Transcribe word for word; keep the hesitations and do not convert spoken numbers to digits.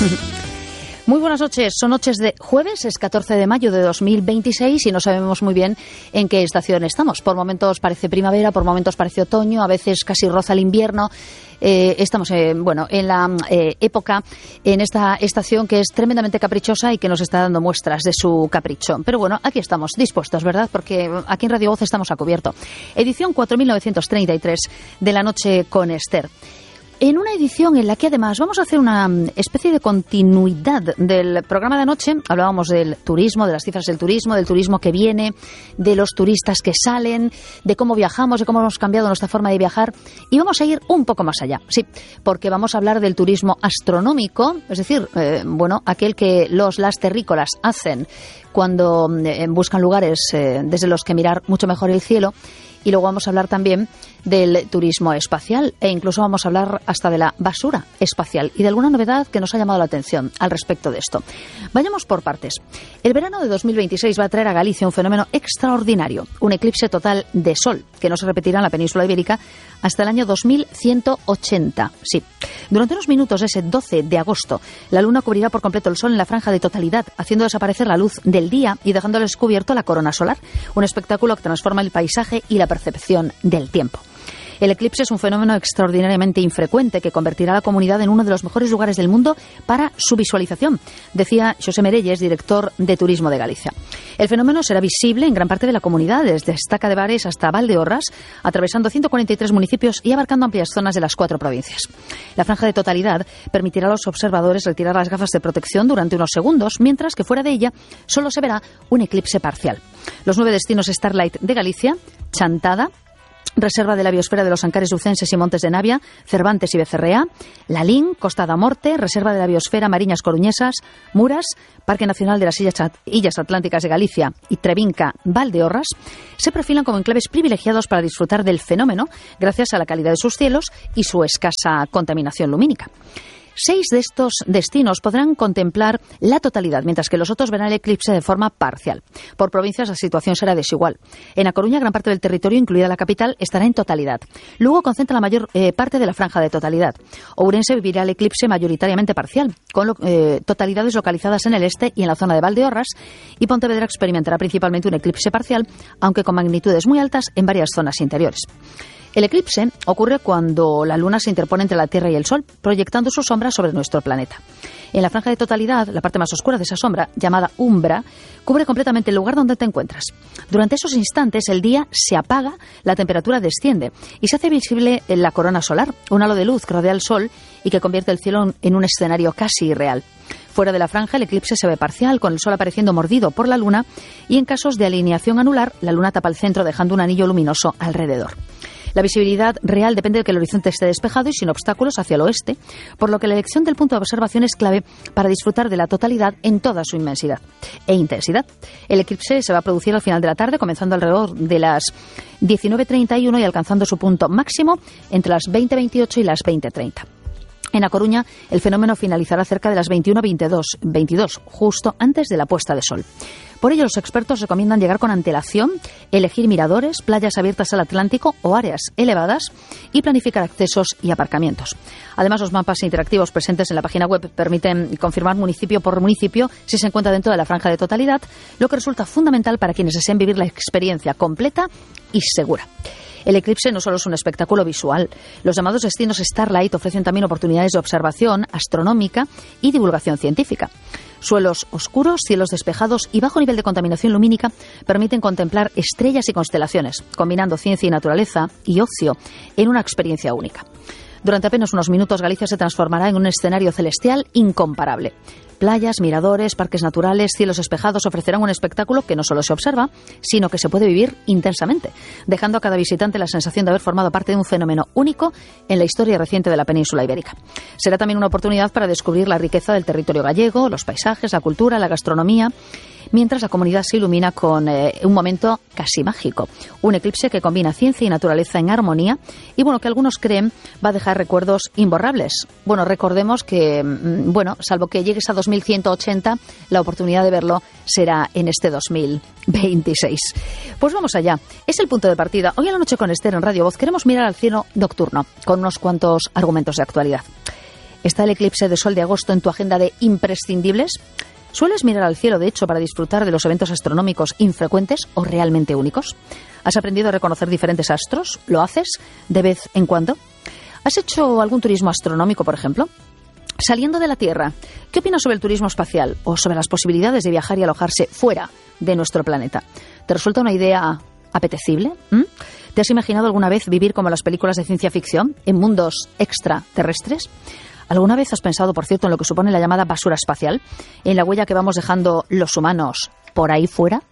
Muy buenas noches, son noches de jueves, es catorce de mayo de dos mil veintiséis y no sabemos muy bien en qué estación estamos. Por momentos parece primavera, por momentos parece otoño, a veces casi roza el invierno. Eh, estamos eh, bueno, en la eh, época, en esta estación que es tremendamente caprichosa y que nos está dando muestras de su capricho. Pero bueno, aquí estamos dispuestos, ¿verdad? Porque aquí en Radio Voz estamos a cubierto. Edición cuatro mil novecientos treinta y tres de La Noche con Esther. En una edición en la que además vamos a hacer una especie de continuidad del programa de anoche. Hablábamos del turismo, de las cifras del turismo, del turismo que viene, de los turistas que salen, de cómo viajamos, de cómo hemos cambiado nuestra forma de viajar. Y vamos a ir un poco más allá, sí, porque vamos a hablar del turismo astronómico, es decir, eh, bueno, aquel que los las terrícolas hacen cuando eh, buscan lugares eh, desde los que mirar mucho mejor el cielo. Y luego vamos a hablar también del turismo espacial e incluso vamos a hablar hasta de la basura espacial y de alguna novedad que nos ha llamado la atención al respecto de esto. Vayamos por partes. El verano de dos mil veintiséis va a traer a Galicia un fenómeno extraordinario, un eclipse total de sol, que no se repetirá en la península ibérica hasta el año dos mil ciento ochenta. Sí, durante unos minutos ese doce de agosto, la luna cubrirá por completo el sol en la franja de totalidad, haciendo desaparecer la luz del día y dejando al descubierto la corona solar, un espectáculo que transforma el paisaje y la percepción del tiempo. El eclipse es un fenómeno extraordinariamente infrecuente que convertirá a la comunidad en uno de los mejores lugares del mundo para su visualización, decía Xosé Merelles, director de Turismo de Galicia. El fenómeno será visible en gran parte de la comunidad, desde Estaca de Bares hasta Valdeorras, atravesando ciento cuarenta y tres municipios y abarcando amplias zonas de las cuatro provincias. La franja de totalidad permitirá a los observadores retirar las gafas de protección durante unos segundos, mientras que fuera de ella solo se verá un eclipse parcial. Los nueve destinos Starlight de Galicia, Chantada, Reserva de la Biosfera de los Ancares Lucenses y Montes de Navia, Cervantes y Becerrea, Lalín, Costa da Morte, Reserva de la Biosfera Mariñas Coruñesas, Muras, Parque Nacional de las Illas Atlánticas de Galicia y Trevinca, Valdeorras, se perfilan como enclaves privilegiados para disfrutar del fenómeno gracias a la calidad de sus cielos y su escasa contaminación lumínica. Seis de estos destinos podrán contemplar la totalidad, mientras que los otros verán el eclipse de forma parcial. Por provincias la situación será desigual. En A Coruña, gran parte del territorio, incluida la capital, estará en totalidad. Lugo concentra la mayor eh, parte de la franja de totalidad. Ourense vivirá el eclipse mayoritariamente parcial, con lo, eh, totalidades localizadas en el este y en la zona de Valdeorras, y Pontevedra experimentará principalmente un eclipse parcial, aunque con magnitudes muy altas en varias zonas interiores. El eclipse ocurre cuando la luna se interpone entre la Tierra y el Sol, proyectando su sombra sobre nuestro planeta. En la franja de totalidad, la parte más oscura de esa sombra, llamada umbra, cubre completamente el lugar donde te encuentras. Durante esos instantes, el día se apaga, la temperatura desciende y se hace visible la corona solar, un halo de luz que rodea el Sol y que convierte el cielo en un escenario casi irreal. Fuera de la franja, el eclipse se ve parcial, con el Sol apareciendo mordido por la luna, y en casos de alineación anular, la luna tapa el centro dejando un anillo luminoso alrededor. La visibilidad real depende de que el horizonte esté despejado y sin obstáculos hacia el oeste, por lo que la elección del punto de observación es clave para disfrutar de la totalidad en toda su inmensidad e intensidad. El eclipse se va a producir al final de la tarde, comenzando alrededor de las diecinueve treinta y uno y alcanzando su punto máximo entre las veinte veintiocho y las veinte treinta. En A Coruña, el fenómeno finalizará cerca de las veintiuno veintidós, justo antes de la puesta de sol. Por ello, los expertos recomiendan llegar con antelación, elegir miradores, playas abiertas al Atlántico o áreas elevadas y planificar accesos y aparcamientos. Además, los mapas interactivos presentes en la página web permiten confirmar municipio por municipio si se encuentra dentro de la franja de totalidad, lo que resulta fundamental para quienes deseen vivir la experiencia completa y segura. El eclipse no solo es un espectáculo visual. Los llamados destinos Starlight ofrecen también oportunidades de observación astronómica y divulgación científica. Suelos oscuros, cielos despejados y bajo nivel de contaminación lumínica permiten contemplar estrellas y constelaciones, combinando ciencia y naturaleza y ocio en una experiencia única. Durante apenas unos minutos, Galicia se transformará en un escenario celestial incomparable. Playas, miradores, parques naturales, cielos despejados ofrecerán un espectáculo que no solo se observa, sino que se puede vivir intensamente, dejando a cada visitante la sensación de haber formado parte de un fenómeno único en la historia reciente de la península ibérica. Será también una oportunidad para descubrir la riqueza del territorio gallego, los paisajes, la cultura, la gastronomía, mientras la comunidad se ilumina con eh, un momento casi mágico. Un eclipse que combina ciencia y naturaleza en armonía y, bueno, que algunos creen va a dejar recuerdos imborrables. Bueno, recordemos que, bueno, salvo que llegues a dos mil ciento ochenta, la oportunidad de verlo será en este dos mil veintiséis. Pues vamos allá. Es el punto de partida. Hoy a la noche con Esther en Radio Voz queremos mirar al cielo nocturno con unos cuantos argumentos de actualidad. ¿Está el eclipse de sol de agosto en tu agenda de imprescindibles? ¿Sueles mirar al cielo, de hecho, para disfrutar de los eventos astronómicos infrecuentes o realmente únicos? ¿Has aprendido a reconocer diferentes astros? ¿Lo haces de vez en cuando? ¿Has hecho algún turismo astronómico, por ejemplo? Saliendo de la Tierra, ¿qué opinas sobre el turismo espacial o sobre las posibilidades de viajar y alojarse fuera de nuestro planeta? ¿Te resulta una idea apetecible? ¿Mm? ¿Te has imaginado alguna vez vivir como en las películas de ciencia ficción, en mundos extraterrestres? ¿Alguna vez has pensado, por cierto, en lo que supone la llamada basura espacial, en la huella que vamos dejando los humanos por ahí fuera?